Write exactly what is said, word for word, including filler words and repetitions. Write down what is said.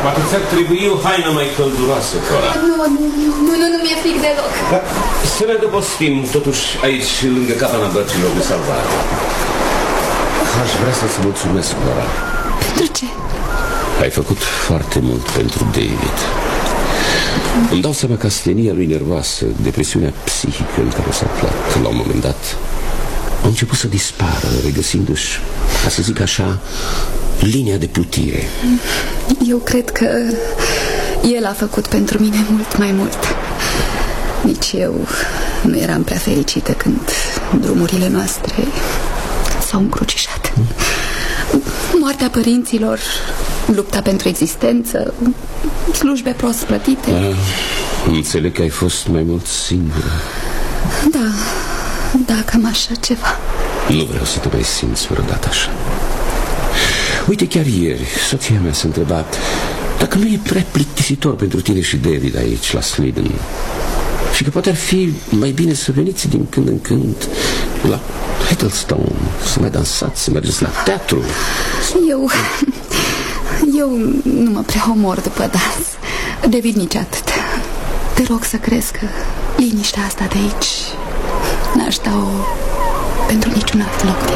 Poate ți-ar trebui o haină mai călduroasă, Cora. Nu, nu, nu, nu, nu, nu mi-e fric deloc. Da, să ne adăpostim totuși aici, lângă capana bărcilor de salvare. Aș vrea să-ți mulțumesc, Cora. Pentru ce? Ai făcut foarte mult pentru David. Îmi dau seama că astenia lui nervoasă, depresiunea psihică în care s-a aflat la un moment dat, a început să dispară, regăsindu-și, ca să zic așa, linia de plutire. Eu cred că el a făcut pentru mine mult mai mult. Nici eu nu eram prea fericită când drumurile noastre s-au încrucișat. Moartea părinților, lupta pentru existență, slujbe prost plătite. Ah, înțeleg că ai fost mai mult singură. Da, da, cam așa ceva. Nu vreau să te mai simți vreodată așa. Uite, chiar ieri soția mea s-a întrebat dacă nu e prea plictisitor pentru tine și David aici la Sleden, și că poate ar fi mai bine să veniți din când în când la Hiddleston, să mai dansați, să mergeți la teatru. Eu... Eu nu mă prea omor după dans. David nici atât. Te rog să crezi că liniștea asta de aici n-aș da-o pentru niciun alt loc din